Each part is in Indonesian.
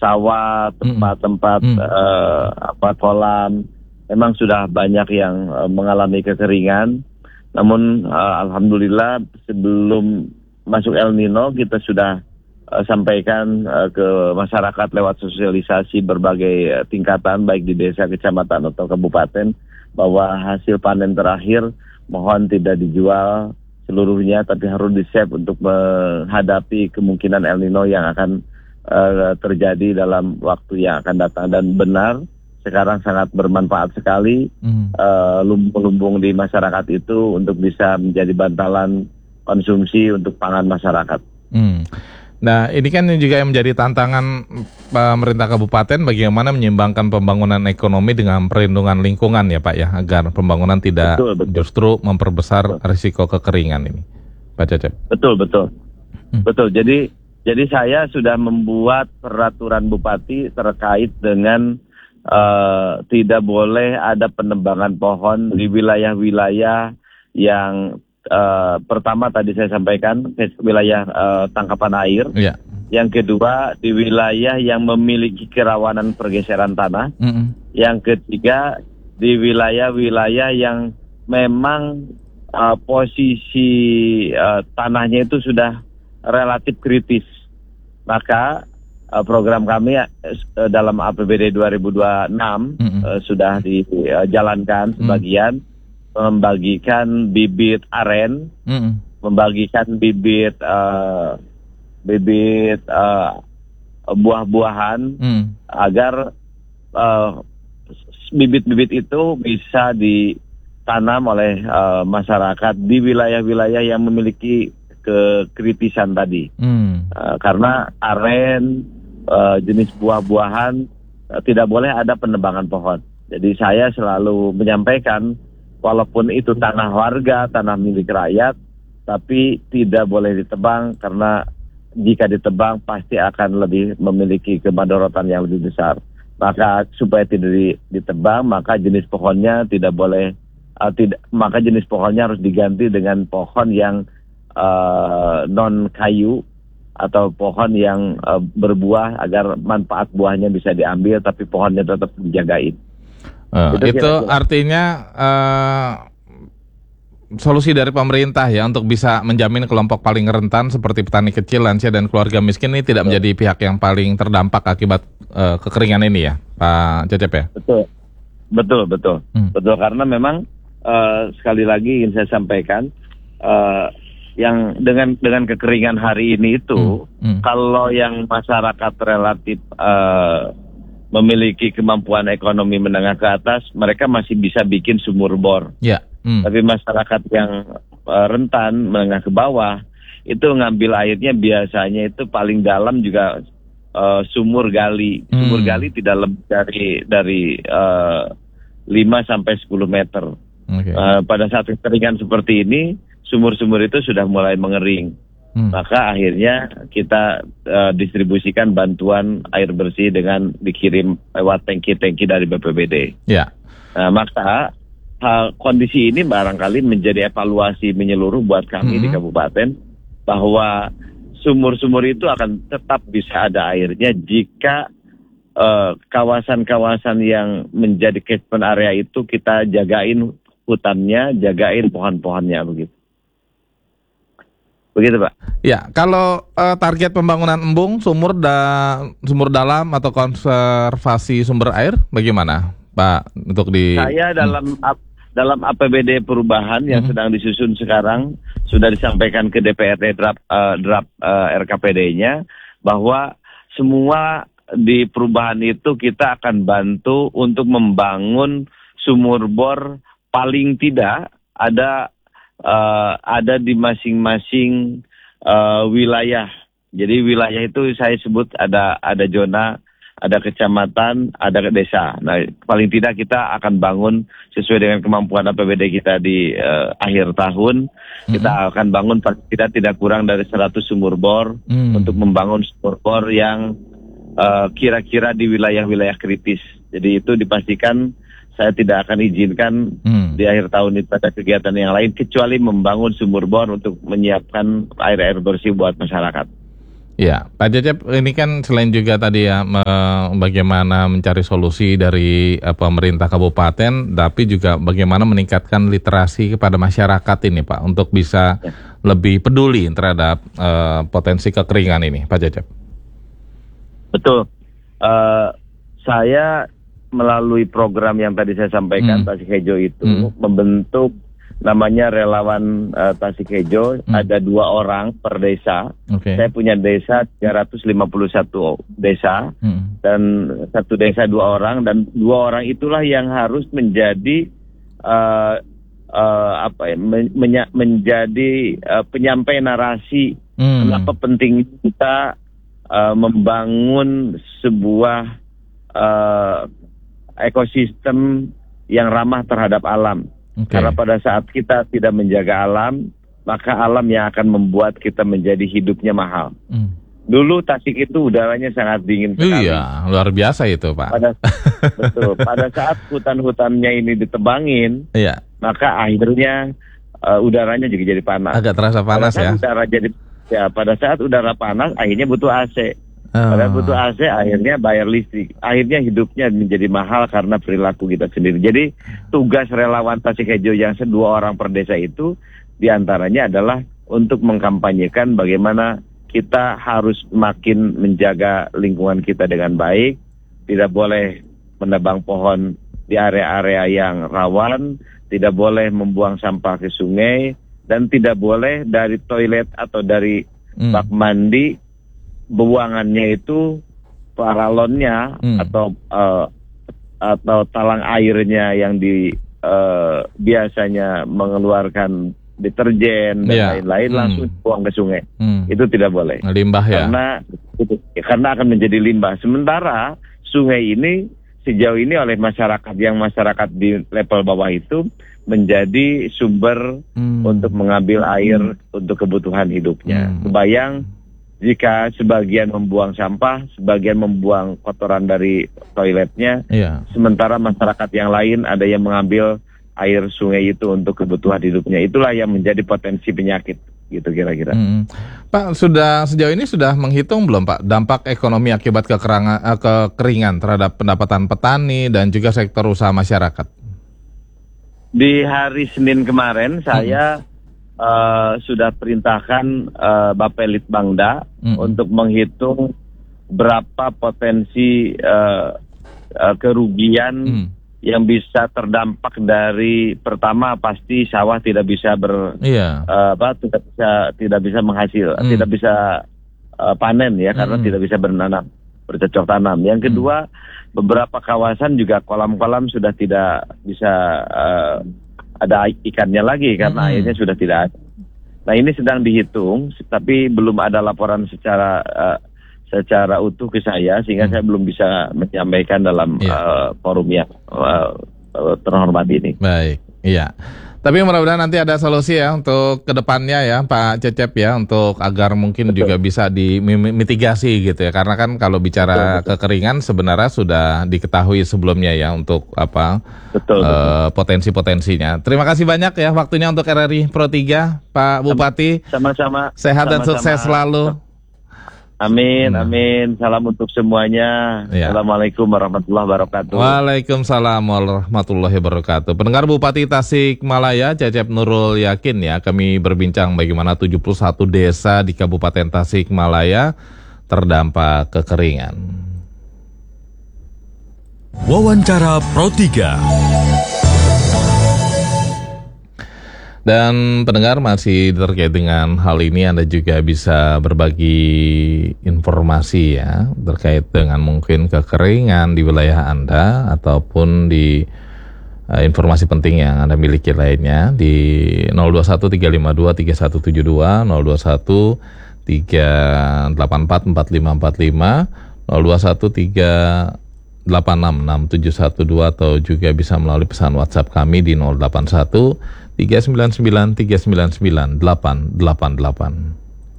sawah, tempat-tempat kolam, memang sudah banyak yang mengalami kekeringan. Namun alhamdulillah sebelum masuk El Nino kita sudah sampaikan ke masyarakat lewat sosialisasi berbagai tingkatan, baik di desa, kecamatan atau kabupaten, bahwa hasil panen terakhir mohon tidak dijual seluruhnya, tapi harus di-save untuk menghadapi kemungkinan El Nino yang akan terjadi dalam waktu yang akan datang. Dan benar, sekarang sangat bermanfaat sekali lumbung-lumbung di masyarakat itu untuk bisa menjadi bantalan konsumsi untuk pangan masyarakat. Nah, ini kan juga yang menjadi tantangan pemerintah kabupaten, bagaimana menyeimbangkan pembangunan ekonomi dengan perlindungan lingkungan ya Pak ya, agar pembangunan tidak justru memperbesar risiko kekeringan ini, Pak Cecep. Betul. Jadi saya sudah membuat peraturan bupati terkait dengan tidak boleh ada penebangan pohon di wilayah-wilayah yang pertama tadi saya sampaikan wilayah tangkapan air. Yeah. Yang kedua di wilayah yang memiliki kerawanan pergeseran tanah. Yang ketiga di wilayah-wilayah yang memang posisi tanahnya itu sudah relatif kritis. Maka program kami dalam APBD 2026 sudah dijalankan sebagian, membagikan bibit aren, membagikan bibit buah-buahan, agar bibit-bibit itu bisa ditanam oleh masyarakat di wilayah-wilayah yang memiliki kekritisan tadi. Karena aren, jenis buah-buahan tidak boleh ada penebangan pohon. Jadi saya selalu menyampaikan, walaupun itu tanah warga, tanah milik rakyat, tapi tidak boleh ditebang, karena jika ditebang pasti akan lebih memiliki kemadharatan yang lebih besar. Maka supaya tidak ditebang, maka jenis pohonnya tidak boleh, maka jenis pohonnya harus diganti dengan pohon yang non kayu atau pohon yang berbuah, agar manfaat buahnya bisa diambil tapi pohonnya tetap dijagain. Itu artinya solusi dari pemerintah ya untuk bisa menjamin kelompok paling rentan seperti petani kecil, lansia dan keluarga miskin ini tidak menjadi pihak yang paling terdampak akibat kekeringan ini ya, Pak Cecep ya? Betul. Betul, karena memang sekali lagi ingin saya sampaikan, yang dengan kekeringan hari ini itu, kalau yang masyarakat relatif memiliki kemampuan ekonomi menengah ke atas, mereka masih bisa bikin sumur bor. Tapi masyarakat yang rentan menengah ke bawah itu ngambil airnya biasanya itu paling dalam juga sumur gali. Sumur gali tidak lebih dari 5 sampai 10 meter. Pada saat kekeringan seperti ini, sumur-sumur itu sudah mulai mengering. Maka akhirnya kita distribusikan bantuan air bersih dengan dikirim lewat tangki-tangki dari BPBD. Maka kondisi ini barangkali menjadi evaluasi menyeluruh buat kami di kabupaten, bahwa sumur-sumur itu akan tetap bisa ada airnya jika kawasan-kawasan yang menjadi catchment area itu kita jagain hutannya, jagain pohon-pohonnya begitu. Begitu Pak. Ya, kalau target pembangunan embung, sumur dalam atau konservasi sumber air bagaimana Pak untuk di? Saya dalam APBD perubahan yang sedang disusun sekarang sudah disampaikan ke DPRD draft RKPD-nya, bahwa semua di perubahan itu kita akan bantu untuk membangun sumur bor, paling tidak ada di masing-masing wilayah. Jadi wilayah itu saya sebut ada zona, ada kecamatan, ada desa. Nah, paling tidak kita akan bangun sesuai dengan kemampuan APBD kita di akhir tahun. Kita akan bangun tidak kurang dari 100 sumur bor untuk membangun sumur bor yang kira-kira di wilayah-wilayah kritis. Jadi itu dipastikan saya tidak akan izinkan di akhir tahun itu ada kegiatan yang lain kecuali membangun sumur bor untuk menyiapkan air bersih buat masyarakat. Ya, Pak Cecep, ini kan selain juga tadi ya bagaimana mencari solusi dari pemerintah kabupaten, tapi juga bagaimana meningkatkan literasi kepada masyarakat ini, Pak, untuk bisa lebih peduli terhadap potensi kekeringan ini, Pak Cecep. Betul. Saya melalui program yang tadi saya sampaikan, Tasik Hejo itu membentuk namanya relawan Tasik Hejo, ada 2 orang per desa. Saya punya desa 351 desa, dan satu desa 2 orang, dan 2 orang itulah yang harus menjadi menjadi penyampai narasi kenapa penting kita membangun sebuah ekosistem yang ramah terhadap alam. Karena pada saat kita tidak menjaga alam, maka alam yang akan membuat kita menjadi hidupnya mahal. Dulu Tasik itu udaranya sangat dingin sekali. Iya, luar biasa itu, Pak. Betul. Pada saat hutan-hutannya ini ditebangin, maka akhirnya udaranya juga jadi panas. Agak terasa panas ya. Pada saat udara panas, akhirnya butuh AC. Pada butuh AC, akhirnya bayar listrik. Akhirnya hidupnya menjadi mahal karena perilaku kita sendiri. Jadi tugas relawan Tasik Hejo yang 2 orang per desa itu diantaranya adalah untuk mengkampanyekan bagaimana kita harus makin menjaga lingkungan kita dengan baik. Tidak boleh menebang pohon di area-area yang rawan, tidak boleh membuang sampah ke sungai, dan tidak boleh dari toilet atau dari bak mandi buangannya itu paralonnya atau talang airnya yang biasanya mengeluarkan deterjen dan lain-lain langsung buang ke sungai. Itu tidak boleh. Limbah ya. Karena akan menjadi limbah. Sementara sungai ini sejauh ini oleh masyarakat di level bawah itu menjadi sumber untuk mengambil air untuk kebutuhan hidupnya. Kebayang jika sebagian membuang sampah, sebagian membuang kotoran dari toiletnya, sementara masyarakat yang lain ada yang mengambil air sungai itu untuk kebutuhan hidupnya. Itulah yang menjadi potensi penyakit, gitu kira-kira. Pak, sejauh ini sudah menghitung belum, Pak, dampak ekonomi akibat kekeringan terhadap pendapatan petani dan juga sektor usaha masyarakat? Di hari Senin kemarin saya sudah perintahkan Bapelitbangda untuk menghitung berapa potensi kerugian yang bisa terdampak dari, pertama pasti sawah tidak bisa tidak bisa menghasil, tidak bisa panen ya, karena tidak bisa bercocok tanam. Yang kedua, beberapa kawasan juga kolam-kolam sudah tidak bisa ada ikannya lagi karena airnya sudah tidak ada. Nah, ini sedang dihitung, tapi belum ada laporan secara utuh ke saya, sehingga saya belum bisa menyampaikan dalam forum yang terhormat ini. Baik, iya. Tapi mudah-mudahan nanti ada solusi ya untuk kedepannya ya, Pak Cecep ya, untuk agar mungkin juga bisa dimitigasi gitu ya. Karena kan kalau bicara kekeringan sebenarnya sudah diketahui sebelumnya ya untuk potensi-potensinya. Terima kasih banyak ya waktunya untuk RRI Pro 3, Pak Bupati. Sama-sama. Sehat dan sukses selalu. Amin, amin. Salam untuk semuanya. Assalamualaikum warahmatullahi wabarakatuh. Waalaikumsalam warahmatullahi wabarakatuh. Pendengar, Bupati Tasikmalaya Cecep Nurul Yakin ya, kami berbincang bagaimana 71 desa di Kabupaten Tasikmalaya terdampak kekeringan. Wawancara Pro 3. Dan pendengar, masih terkait dengan hal ini Anda juga bisa berbagi informasi ya terkait dengan mungkin kekeringan di wilayah Anda ataupun di informasi penting yang Anda miliki lainnya di 0213523172, 0213844545, 0213866712, atau juga bisa melalui pesan WhatsApp kami di 081 399 399 888.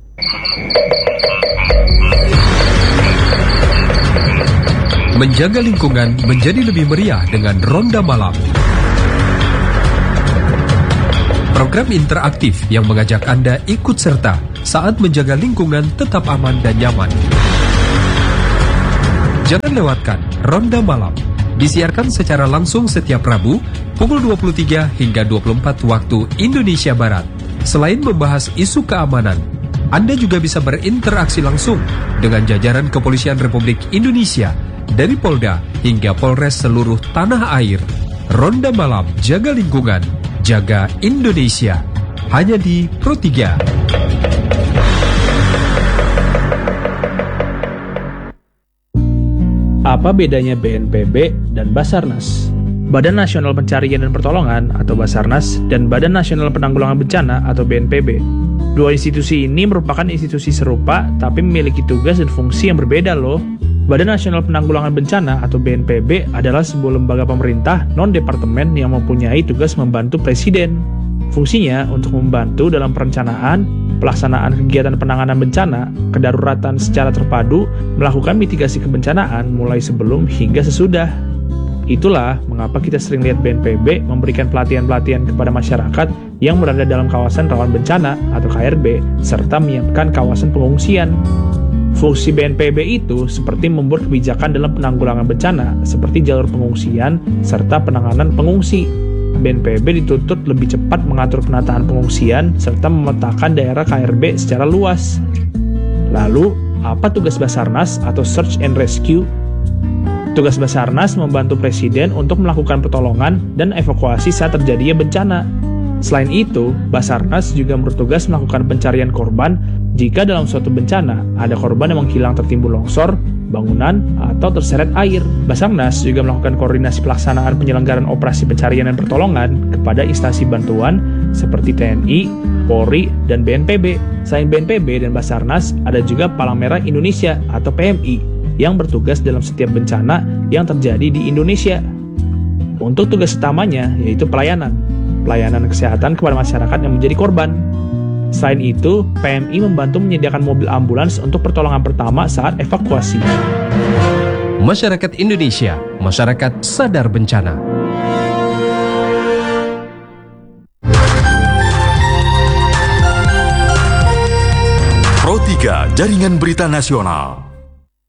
Menjaga lingkungan menjadi lebih meriah dengan Ronda Malam. program interaktif yang mengajak Anda ikut serta saat menjaga lingkungan tetap aman dan nyaman. Jangan lewatkan Ronda Malam. Disiarkan secara langsung setiap Rabu pukul 23 hingga 24 waktu Indonesia Barat. Selain membahas isu keamanan, Anda juga bisa berinteraksi langsung dengan jajaran Kepolisian Republik Indonesia dari Polda hingga Polres seluruh tanah air. Ronda Malam, jaga lingkungan, jaga Indonesia. Hanya di Pro 3. Apa bedanya BNPB dan Basarnas? Badan Nasional Pencarian dan Pertolongan atau Basarnas dan Badan Nasional Penanggulangan Bencana atau BNPB. Dua institusi ini merupakan institusi serupa tapi memiliki tugas dan fungsi yang berbeda loh. Badan Nasional Penanggulangan Bencana atau BNPB adalah sebuah lembaga pemerintah non-departemen yang mempunyai tugas membantu Presiden. Fungsinya untuk membantu dalam perencanaan, pelaksanaan kegiatan penanganan bencana, kedaruratan secara terpadu, melakukan mitigasi kebencanaan mulai sebelum hingga sesudah. Itulah mengapa kita sering lihat BNPB memberikan pelatihan-pelatihan kepada masyarakat yang berada dalam kawasan rawan bencana atau KRB, serta menyiapkan kawasan pengungsian. Fungsi BNPB itu seperti membuat kebijakan dalam penanggulangan bencana, seperti jalur pengungsian, serta penanganan pengungsi. BNPB dituntut lebih cepat mengatur penataan pengungsian, serta memetakan daerah KRB secara luas. Lalu, apa tugas Basarnas atau Search and Rescue? Tugas Basarnas membantu Presiden untuk melakukan pertolongan dan evakuasi saat terjadinya bencana. Selain itu, Basarnas juga bertugas melakukan pencarian korban jika dalam suatu bencana ada korban yang menghilang tertimbun longsor, bangunan, atau terseret air. Basarnas juga melakukan koordinasi pelaksanaan penyelenggaraan operasi pencarian dan pertolongan kepada instansi bantuan seperti TNI, Polri, dan BNPB. Selain BNPB dan Basarnas, ada juga Palang Merah Indonesia atau PMI yang bertugas dalam setiap bencana yang terjadi di Indonesia. Untuk tugas utamanya yaitu pelayanan kesehatan kepada masyarakat yang menjadi korban. Selain itu, PMI membantu menyediakan mobil ambulans untuk pertolongan pertama saat evakuasi. Masyarakat Indonesia, masyarakat sadar bencana. Pro 3 Jaringan Berita Nasional.